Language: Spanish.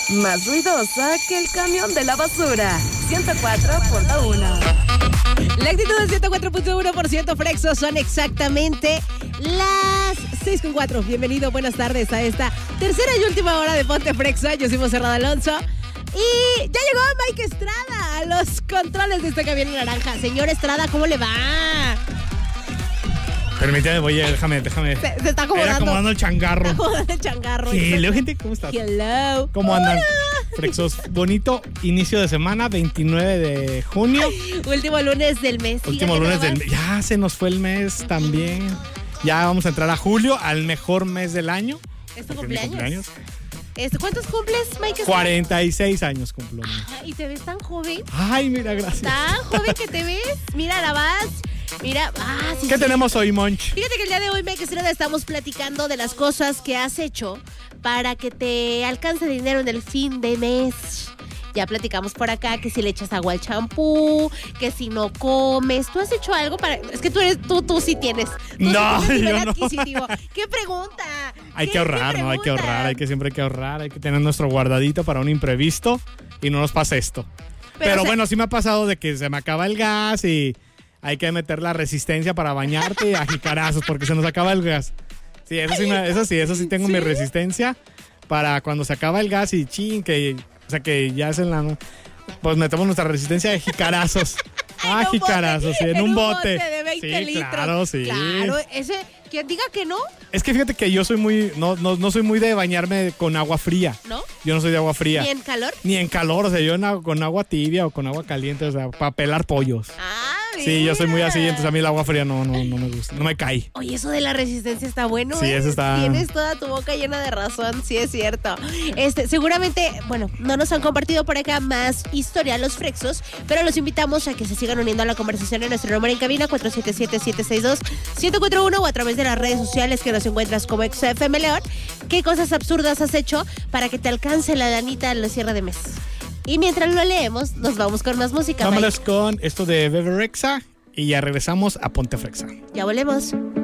Más ruidosa que el camión de la basura. 104.1. La actitud del 104.1% Frexo. Son exactamente las 6:04. Bienvenido, buenas tardes a esta tercera y última hora de Ponte Frexo. Yo soy Monserrat Alonso. Y ya llegó Mike Estrada a los controles de este camión naranja. Señor Estrada, ¿cómo le va? Permíteme, déjame. Se está acomodando. Era acomodando el changarro. Está acomodando el changarro. Hello, gente, ¿cómo estás? Hello. ¿Cómo andan? Frexos, bonito inicio de semana, 29 de junio. Último lunes del mes. Último lunes del mes. Ya se nos fue el mes también. Ya vamos a entrar a julio, al mejor mes del año. ¿Es tu cumpleaños? ¿Cuántos cumples, Mike? 46 años cumplo. ¿Y te ves tan joven? Ay, mira, gracias. Tan joven que te ves. Mira, la vas. Mira, sí. ¿Qué tenemos hoy, Monch? Fíjate que el día de hoy, Mike Estrada, estamos platicando de las cosas que has hecho para que te alcance dinero en el fin de mes. Ya platicamos por acá que si le echas agua al champú, que si no comes. ¿Tú has hecho algo para...? Es que tú sí tienes. No, sí tienes nivel yo no. adquisitivo. ¿Qué pregunta? Hay que ahorrar, ¿no? Hay que ahorrar, siempre hay que ahorrar. Hay que tener nuestro guardadito para un imprevisto y no nos pase esto. Pero bueno, sí me ha pasado de que se me acaba el gas y hay que meter la resistencia para bañarte a jicarazos porque se nos acaba el gas. Sí, eso sí tengo mi resistencia para cuando se acaba el gas y que ya es en la... Pues metemos nuestra resistencia de jicarazos. Jicarazos, sí, en un bote. De 20 litros. Claro, sí. Claro, quien diga que no. Es que fíjate que yo soy muy... No soy muy de bañarme con agua fría. ¿No? Yo no soy de agua fría. ¿Ni en calor? Ni en calor, o sea, yo con agua tibia o con agua caliente, o sea, para pelar pollos. Sí, yo soy muy así, entonces a mí el agua fría no me gusta, no me cae. Oye, eso de la resistencia está bueno. Sí, eso está... Tienes toda tu boca llena de razón, sí es cierto. Seguramente, bueno, no nos han compartido por acá más historia los Frexos, pero los invitamos a que se sigan uniendo a la conversación en nuestro número en cabina 477-762-1041 o a través de las redes sociales que nos encuentras como XFM León. ¿Qué cosas absurdas has hecho para que te alcance la lanita en la cierre de mes? Y mientras lo leemos, nos vamos con más música. Vámonos con esto de Bebe Rexha y ya regresamos a Ponte Frexa. Ya volvemos.